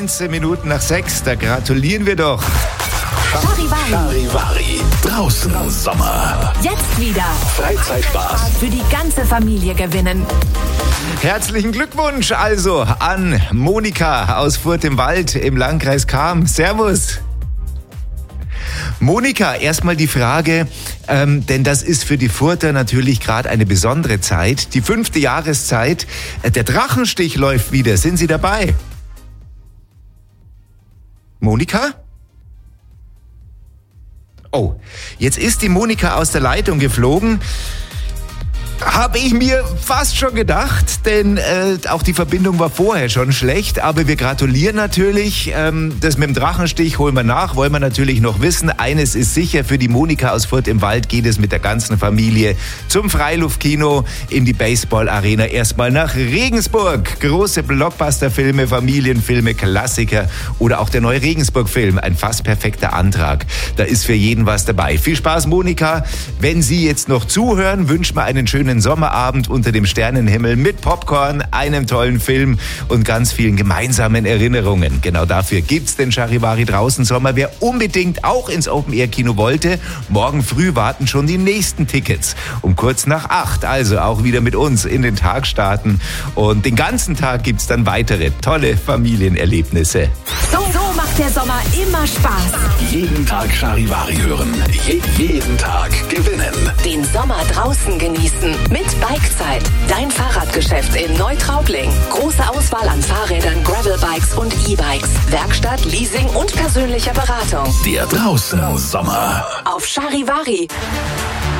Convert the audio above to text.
19 Minuten nach 6, da gratulieren wir doch. Charivari. Draußen Sommer. Jetzt wieder Freizeitspaß. für die ganze Familie gewinnen. Herzlichen Glückwunsch also an Monika aus Furth im Wald im Landkreis Cham. Servus. Monika, erstmal die Frage, denn das ist für die Further natürlich gerade eine besondere Zeit. Die 5. Jahreszeit, der Drachenstich läuft wieder. Sind Sie dabei? Monika? Oh, jetzt ist die Monika aus der Leitung geflogen. Habe ich mir fast schon gedacht, denn auch die Verbindung war vorher schon schlecht, aber wir gratulieren natürlich. Das mit dem Drachenstich holen wir nach, wollen wir natürlich noch wissen. Eines ist sicher, für die Monika aus Furth im Wald geht es mit der ganzen Familie zum Freiluftkino in die Baseball-Arena. Erstmal nach Regensburg. Große Blockbuster-Filme, Familienfilme, Klassiker oder auch der neue Regensburg-Film. Ein fast perfekter Antrag. Da ist für jeden was dabei. Viel Spaß, Monika. Wenn Sie jetzt noch zuhören, wünschen wir einen schönen Sommerabend unter dem Sternenhimmel mit Popcorn, einem tollen Film und ganz vielen gemeinsamen Erinnerungen. Genau dafür gibt's den Charivari draußen Sommer. Wer unbedingt auch ins Open-Air-Kino wollte, morgen früh warten schon die nächsten Tickets. Um kurz nach 8, also auch wieder mit uns in den Tag starten. Und den ganzen Tag gibt's dann weitere tolle Familienerlebnisse. So macht der Sommer immer Spaß. Jeden Tag Charivari hören. Jeden Tag gewinnen. Den Sommer draußen genießen mit Bikezeit. Dein Fahrradgeschäft in Neutraubling. Große Auswahl an Fahrrädern, Gravelbikes und E-Bikes. Werkstatt, Leasing und persönlicher Beratung. Der draußen Sommer. Auf Charivari.